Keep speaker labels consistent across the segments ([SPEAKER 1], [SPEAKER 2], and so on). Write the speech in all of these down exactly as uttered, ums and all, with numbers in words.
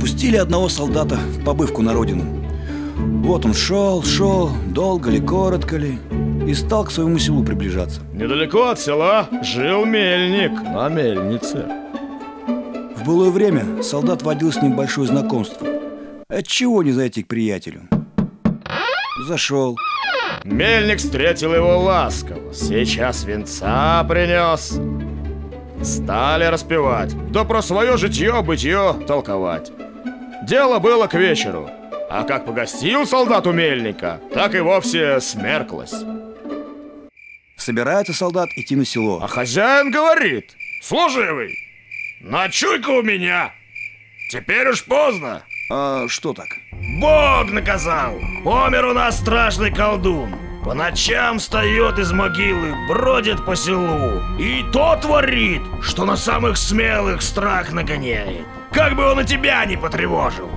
[SPEAKER 1] Отпустили одного солдата в побывку на родину. Вот он шел, шел, долго ли, коротко ли, и стал к своему селу приближаться.
[SPEAKER 2] Недалеко от села жил мельник на мельнице.
[SPEAKER 1] В былое время солдат водил с ним большое знакомство. Отчего не зайти к приятелю? Зашел.
[SPEAKER 2] Мельник встретил его ласково. Сейчас венца принес. Стали распевать, да про свое житье-бытье толковать. Дело было к вечеру, а как погостил солдат у мельника, так и вовсе смерклось.
[SPEAKER 1] Собирается солдат идти на село.
[SPEAKER 2] А хозяин говорит: служивый, ночуй-ка у меня, теперь уж поздно.
[SPEAKER 1] А что так?
[SPEAKER 2] Бог наказал, помер у нас страшный колдун. По ночам встает из могилы, бродит по селу, и то творит, что на самых смелых страх нагоняет. Как бы он и тебя не потревожил.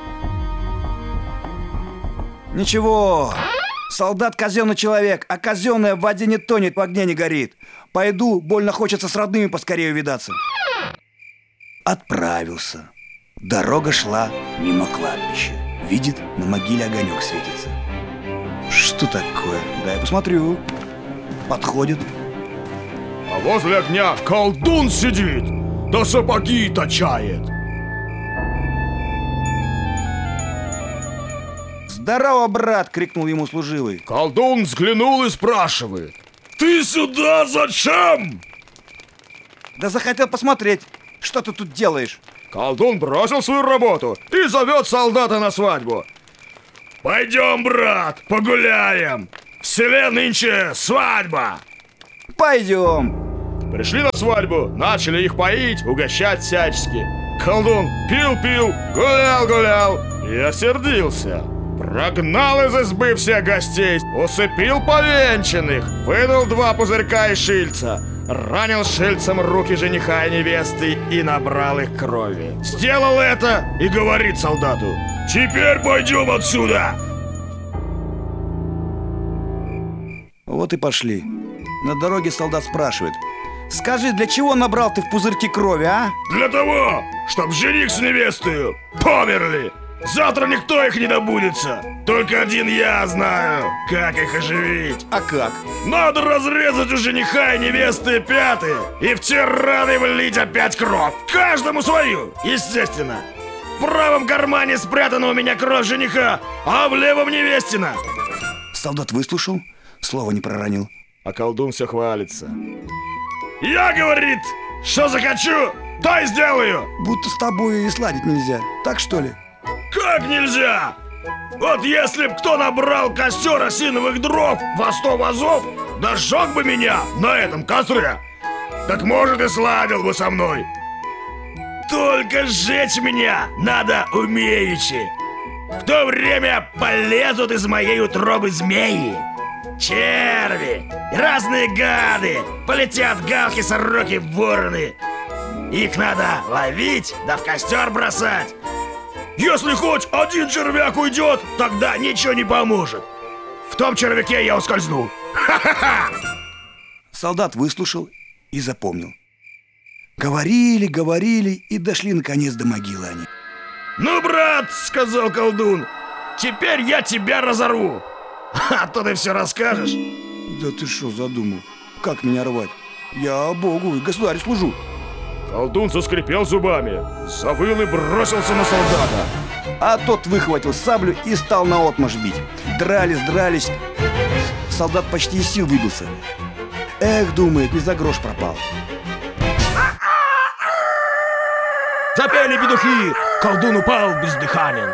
[SPEAKER 1] Ничего, солдат казенный человек, а казенное в воде не тонет, в огне не горит. Пойду, больно хочется с родными поскорее увидаться. Отправился. Дорога шла мимо кладбища. Видит, на могиле огонек светится. Что такое? Дай посмотрю. Подходит.
[SPEAKER 2] А возле огня колдун сидит, да сапоги точает.
[SPEAKER 1] Здорово, брат! Крикнул ему служивый.
[SPEAKER 2] Колдун взглянул и спрашивает: ты сюда зачем?
[SPEAKER 1] Да захотел посмотреть, что ты тут делаешь.
[SPEAKER 2] Колдун бросил свою работу и зовет солдата на свадьбу. Пойдем, брат, погуляем. В селе нынче свадьба.
[SPEAKER 1] Пойдем.
[SPEAKER 2] Пришли на свадьбу, начали их поить, угощать всячески. Колдун пил-пил, гулял-гулял и осердился. Прогнал из избы всех гостей, усыпил повенчанных, вынул два пузырька из шильца, ранил шильцем руки жениха и невесты и набрал их крови. Сделал это и говорит солдату: теперь пойдем отсюда.
[SPEAKER 1] Вот и пошли. На дороге солдат спрашивает: скажи, для чего набрал ты в пузырьки крови, а?
[SPEAKER 2] Для того, чтоб жених с невестой померли. Завтра никто их не добудется. Только один я знаю, как их оживить.
[SPEAKER 1] А как?
[SPEAKER 2] Надо разрезать у жениха и невесты пяты и в те раны влить опять кровь. Каждому свою, естественно. В правом кармане спрятана у меня кровь жениха, а в левом невестина.
[SPEAKER 1] Солдат выслушал, слова не проронил.
[SPEAKER 2] А колдун все хвалится. Я, говорит, что захочу, то и сделаю.
[SPEAKER 1] Будто с тобой и сладить нельзя, так что ли?
[SPEAKER 2] Как нельзя? Вот если б кто набрал костер осиновых дров во сто вазов, да сжег бы меня на этом костре, так может и сладил бы со мной. Только сжечь меня надо умеючи. В то время полезут из моей утробы змеи, черви и разные гады, полетят галки, сороки, вороны. Их надо ловить да в костер бросать. Если хоть один червяк уйдет, тогда ничего не поможет. В том червяке я ускользну. Ха-ха-ха!
[SPEAKER 1] Солдат выслушал и запомнил. Говорили, говорили и дошли наконец до могилы они.
[SPEAKER 2] Ну, брат, сказал колдун, теперь я тебя разорву. А то ты все расскажешь.
[SPEAKER 1] Да ты что задумал? Как меня рвать? Я Богу и государю служу.
[SPEAKER 2] Колдун заскрипел зубами, завыл и бросился на солдата.
[SPEAKER 1] А тот выхватил саблю и стал наотмашь бить. Дрались, дрались. Солдат почти из сил выбился. Эх, думает, не за грош пропал.
[SPEAKER 2] Запели петухи, колдун упал бездыханен.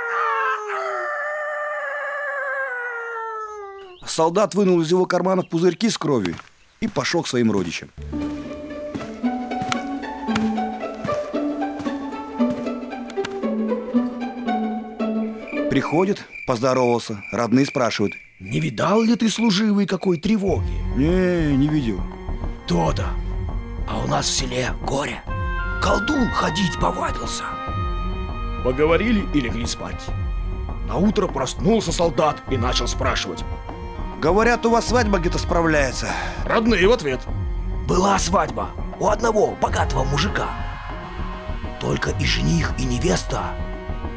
[SPEAKER 1] Солдат вынул из его карманов пузырьки с кровью и пошел к своим родичам. Приходит, поздоровался, родные спрашивают:
[SPEAKER 3] не видал ли ты, служивый, какой тревоги?
[SPEAKER 1] Не, не видел.
[SPEAKER 3] То-то. А у нас в селе горе. Колдун ходить повадился.
[SPEAKER 2] Поговорили и легли спать. Наутро проснулся солдат и начал спрашивать:
[SPEAKER 1] говорят, у вас свадьба где-то справляется.
[SPEAKER 2] Родные в ответ:
[SPEAKER 3] была свадьба у одного богатого мужика. Только и жених, и невеста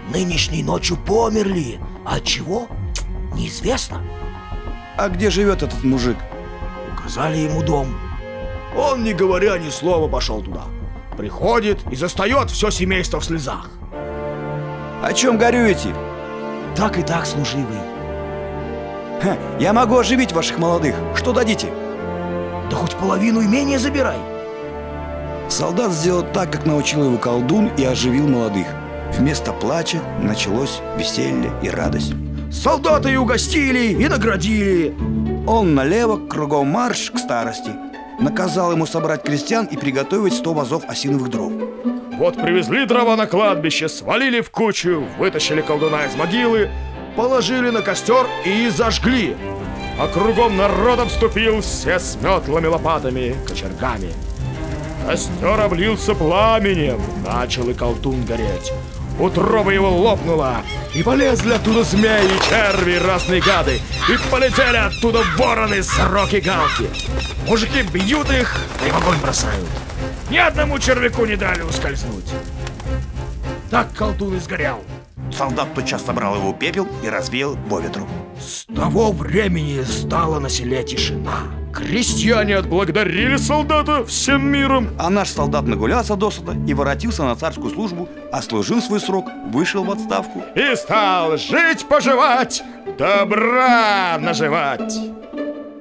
[SPEAKER 3] нынешней ночью померли. От чего? Неизвестно.
[SPEAKER 1] А где живет этот мужик?
[SPEAKER 3] Указали ему дом. Он, не говоря ни слова, пошел туда. Приходит и застает все семейство в слезах.
[SPEAKER 1] О чем горюете?
[SPEAKER 3] Так и так, служивый.
[SPEAKER 1] Ха, я могу оживить ваших молодых. Что дадите?
[SPEAKER 3] Да хоть половину имения забирай.
[SPEAKER 1] Солдат сделал так, как научил его колдун, и оживил молодых. Вместо плача началось веселье и радость.
[SPEAKER 3] Солдаты и угостили, и наградили.
[SPEAKER 1] Он налево, кругом марш к старости. Наказал ему собрать крестьян и приготовить сто вазов осиновых дров.
[SPEAKER 2] Вот привезли дрова на кладбище, свалили в кучу, вытащили колдуна из могилы,
[SPEAKER 3] Положили на костер и зажгли.
[SPEAKER 2] а кругом народ обступил, все с метлами, лопатами, кочергами. Костер облился пламенем, начал и колдун гореть. Утроба его лопнула, и полезли оттуда змеи, черви, разные гады, и полетели оттуда вороны, сороки, галки. Мужики бьют их, да и в огонь бросают. Ни одному червяку не дали ускользнуть. Так колдун и сгорел.
[SPEAKER 1] Солдат тотчас собрал его пепел и развеял по ветру.
[SPEAKER 3] С того времени стала на селе тишина.
[SPEAKER 2] Крестьяне отблагодарили солдата всем миром.
[SPEAKER 1] А наш солдат нагулялся досыта и воротился на царскую службу, отслужил свой срок, вышел в отставку.
[SPEAKER 2] И стал жить-поживать, добра наживать.